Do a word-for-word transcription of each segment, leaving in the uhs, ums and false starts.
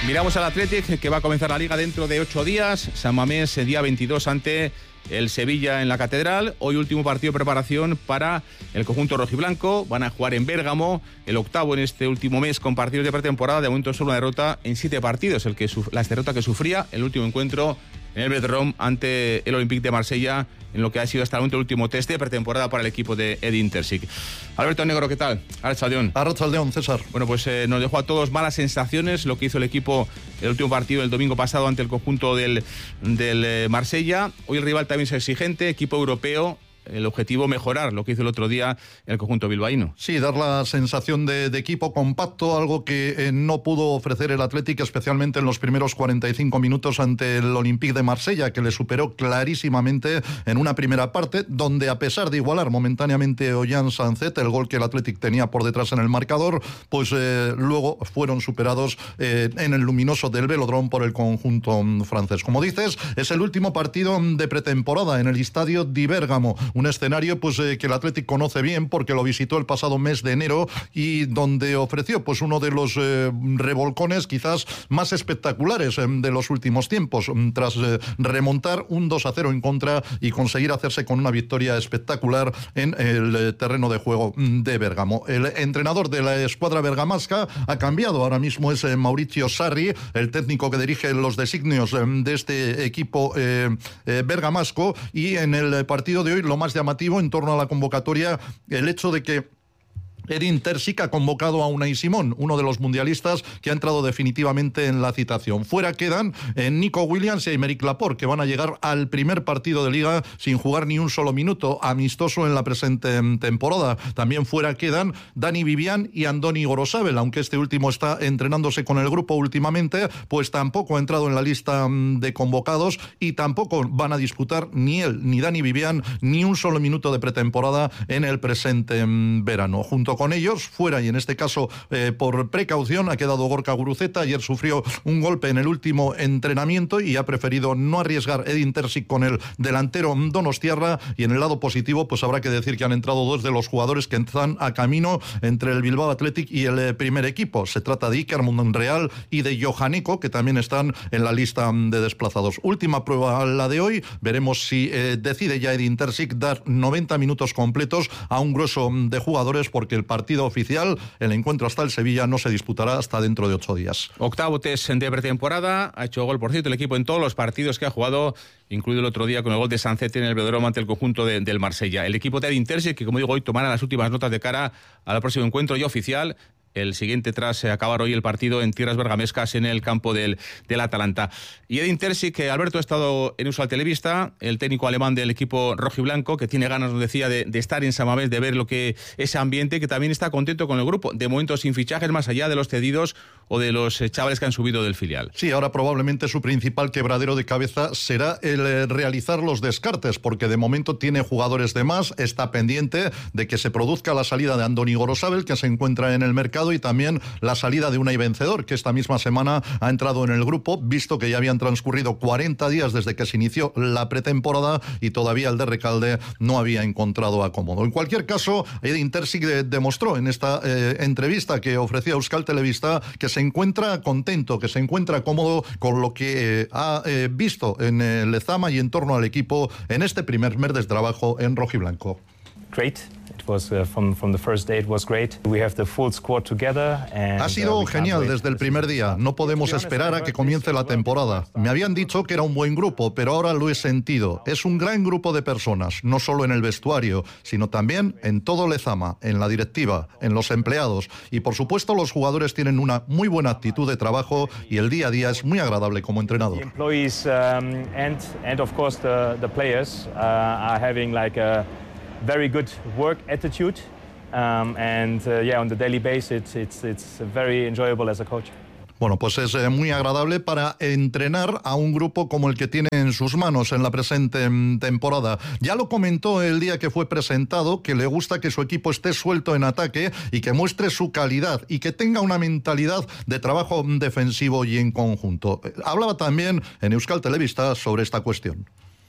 Miramos al Athletic, que va a comenzar la Liga dentro de ocho días. San Mamés, día veintidós, ante el Sevilla en la Catedral. Hoy último partido de preparación para el conjunto rojiblanco. Van a jugar en Bérgamo, el octavo en este último mes con partidos de pretemporada. De momento solo una derrota en siete partidos, el que la derrota que sufría el último encuentro en el Velodrome ante el Olympique de Marsella, en lo que ha sido hasta el momento el último test de pretemporada para el equipo de Edin Terzic. Alberto Negro, ¿qué tal? Arratsaldeon. Arratsaldeon, César. Bueno, pues eh, nos dejó a todos malas sensaciones lo que hizo el equipo el último partido el domingo pasado ante el conjunto del, del eh, Marsella. Hoy el rival también es exigente, equipo europeo. El objetivo, mejorar lo que hizo el otro día el conjunto bilbaíno. Sí, dar la sensación de, de equipo compacto, algo que eh, no pudo ofrecer el Athletic, especialmente en los primeros cuarenta y cinco minutos ante el Olympique de Marsella, que le superó clarísimamente en una primera parte, donde a pesar de igualar momentáneamente Ollán Sancet, el gol que el Athletic tenía por detrás en el marcador, pues eh, luego fueron superados eh, en el luminoso del Velodrome por el conjunto francés. Como dices, es el último partido de pretemporada en el estadio di Bérgamo. Un escenario pues eh, que el Athletic conoce bien porque lo visitó el pasado mes de enero y donde ofreció pues uno de los eh, revolcones quizás más espectaculares eh, de los últimos tiempos, tras eh, remontar un dos a cero en contra y conseguir hacerse con una victoria espectacular en el eh, terreno de juego de Bérgamo. El entrenador de la escuadra bergamasca ha cambiado, ahora mismo es eh, Maurizio Sarri, el técnico que dirige los designios eh, de este equipo eh, eh, bergamasco, y en el partido de hoy lo más llamativo en torno a la convocatoria, el hecho de que Edin Terzic ha convocado a Unai Simón, uno de los mundialistas que ha entrado definitivamente en la citación. Fuera quedan eh, Nico Williams y Aymeric Laporte, que van a llegar al primer partido de Liga sin jugar ni un solo minuto amistoso en la presente temporada. También fuera quedan Dani Vivian y Andoni Gorosabel, aunque este último está entrenándose con el grupo últimamente, pues tampoco ha entrado en la lista de convocados y tampoco van a disputar ni él ni Dani Vivian ni un solo minuto de pretemporada en el presente verano. Junto con ellos, fuera, y en este caso eh, por precaución, ha quedado Gorka Guruceta. Ayer sufrió un golpe en el último entrenamiento y ha preferido no arriesgar Edin Terzic con el delantero donostiarra. Y en el lado positivo, pues habrá que decir que han entrado dos de los jugadores que están a camino entre el Bilbao Athletic y el eh, primer equipo. Se trata de Iker Monreal y de Johaneko, que también están en la lista de desplazados. Última prueba, la de hoy. Veremos si eh, decide ya Edin Terzic dar noventa minutos completos a un grueso de jugadores, porque el partido oficial, el encuentro hasta el Sevilla, no se disputará hasta dentro de ocho días. Octavo test de pretemporada, ha hecho gol, por cierto, el equipo en todos los partidos que ha jugado, incluido el otro día con el gol de Sancet en el Velodrome ante el conjunto de, del Marsella. El equipo de Edin Terzic, que como digo, hoy tomará las últimas notas de cara al próximo encuentro ya oficial, el siguiente tras acabar hoy el partido en tierras bergamescas en el campo del, del Atalanta. Y Edin Terzic, que Alberto ha estado en Euskal Telebista, el técnico alemán del equipo rojiblanco, que tiene ganas, nos decía, de, de estar en San Mamés, de ver lo que ese ambiente, que también está contento con el grupo, de momento sin fichajes más allá de los cedidos o de los chavales que han subido del filial. Sí, ahora probablemente su principal quebradero de cabeza será el realizar los descartes, porque de momento tiene jugadores de más, está pendiente de que se produzca la salida de Andoni Gorosabel, que se encuentra en el mercado, y también la salida de Unai Vencedor, que esta misma semana ha entrado en el grupo, visto que ya habían transcurrido cuarenta días desde que se inició la pretemporada y todavía el de Recalde no había encontrado acomodo. En cualquier caso, Edin Terzic demostró en esta eh, entrevista que ofrecía Euskal Telebista que se encuentra contento, que se encuentra cómodo con lo que eh, ha eh, visto en el Lezama y en torno al equipo en este primer mes de trabajo en rojiblanco. Great. Was, uh, from, from the first day it was great. We have the full squad together and, ha sido uh, genial desde el primer día. No podemos esperar a que comience la temporada. Me habían dicho que era un buen grupo, pero ahora lo he sentido. Es un gran grupo de personas, no solo en el vestuario, sino también en todo Lezama, en la directiva, en los empleados. Y por supuesto los jugadores tienen una muy buena actitud de trabajo y el día a día es muy agradable como entrenador. The employees um, and, and of course the, the players uh, are having like a very good work attitude, um, and uh, yeah, on the daily basis, it's it's very enjoyable as a coach. Bueno, pues es eh, muy agradable para entrenar a un grupo como el que tiene en sus manos en la presente temporada. Ya lo comentó el día que fue presentado, que le gusta que su equipo esté suelto en ataque y que muestre su calidad y que tenga una mentalidad de trabajo defensivo y en conjunto. Hablaba también en Euskal Telebista sobre esta cuestión.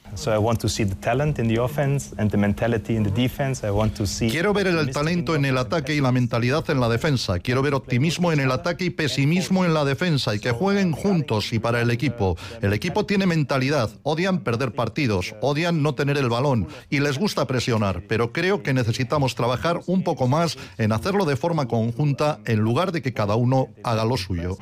So I want to see the talent in the offense and the mentality in the defense. I want to see. Quiero ver el talento en el ataque y la mentalidad en la defensa. Quiero ver optimismo en el ataque y pesimismo en la defensa, y que jueguen juntos y para el equipo. El equipo tiene mentalidad, odian perder partidos, odian no tener el balón y les gusta presionar, pero creo que necesitamos trabajar un poco más en hacerlo de forma conjunta en lugar de que cada uno haga lo suyo.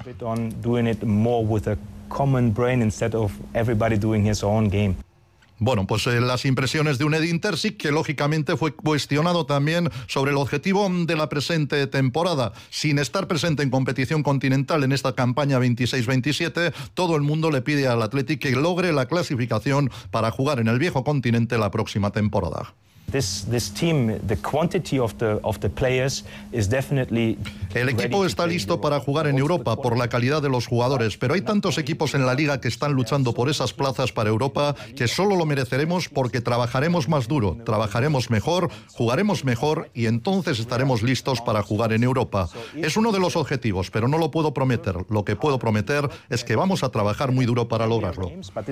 Common brain instead of everybody doing his own game. Bueno, pues eh, las impresiones de un Edin Terzic, que lógicamente fue cuestionado también sobre el objetivo de la presente temporada. Sin estar presente en competición continental en esta campaña veintiséis veintisiete, todo el mundo le pide al Athletic que logre la clasificación para jugar en el viejo continente la próxima temporada. This, this team, the quantity of the, of the players is definitely. El equipo está listo para jugar en Europa por la calidad de los jugadores, pero hay tantos equipos en la liga que están luchando por esas plazas para Europa que solo lo mereceremos porque trabajaremos más duro, trabajaremos mejor, jugaremos mejor y entonces estaremos listos para jugar en Europa. Es uno de los objetivos, pero no lo puedo prometer. Lo que puedo prometer es que vamos a trabajar muy duro para lograrlo.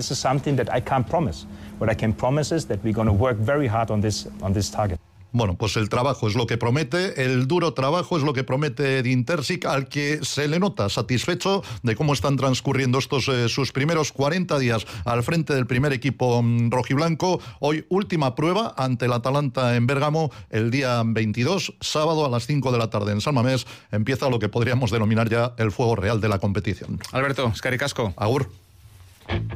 On this target. Bueno, pues el trabajo es lo que promete, el duro trabajo es lo que promete Edin Terzic, al que se le nota satisfecho de cómo están transcurriendo estos eh, sus primeros cuarenta días al frente del primer equipo mm, rojiblanco. Hoy última prueba ante el Atalanta en Bérgamo, el día veintidós, sábado a las cinco de la tarde en San Mamés, empieza lo que podríamos denominar ya el fuego real de la competición. Alberto, eskerrik asko. Agur.